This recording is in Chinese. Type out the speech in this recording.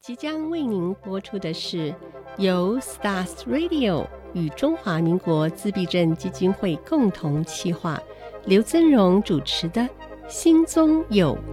即将为您播出的是由 Stars Radio 与中华民国自闭症基金会共同企划，刘增荣主持的《心中有